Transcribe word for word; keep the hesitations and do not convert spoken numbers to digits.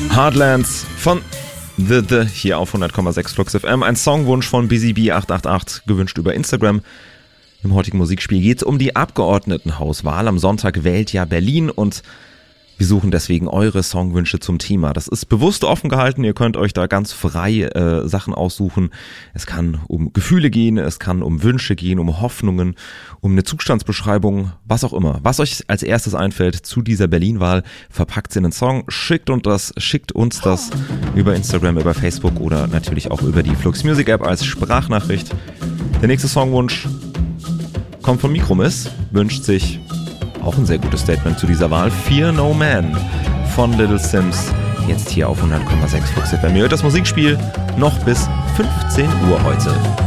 Heartlands von The The hier auf hundert Komma sechs Flux F M. Ein Songwunsch von Busy B acht acht acht, gewünscht über Instagram. Im heutigen Musikspiel geht es um die Abgeordnetenhauswahl. Am Sonntag wählt ja Berlin und wir suchen deswegen eure Songwünsche zum Thema. Das ist bewusst offen gehalten. Ihr könnt euch da ganz frei äh, Sachen aussuchen. Es kann um Gefühle gehen, es kann um Wünsche gehen, um Hoffnungen, um eine Zustandsbeschreibung, was auch immer. Was euch als erstes einfällt zu dieser Berlin-Wahl, verpackt in einen Song, schickt uns das, schickt uns das über Instagram, über Facebook oder natürlich auch über die Flux Music App als Sprachnachricht. Der nächste Songwunsch kommt von Mikromiss, wünscht sich auch ein sehr gutes Statement zu dieser Wahl. Fear No Man von Little Sims. Jetzt hier auf hundert Komma sechs Flux F M. Ihr hört das Musikspiel noch bis fünfzehn Uhr heute.